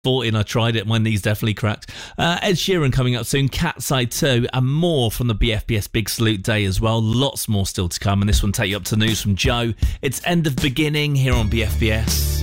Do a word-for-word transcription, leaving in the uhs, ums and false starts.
fourteen, I tried it. My knees definitely cracked. Uh, Ed Sheeran coming up soon. Cat's Eye two, and more from the B F B S Big Salute Day as well. Lots more still to come, and this one take you up to news from Joe. It's End of Beginning here on B F B S.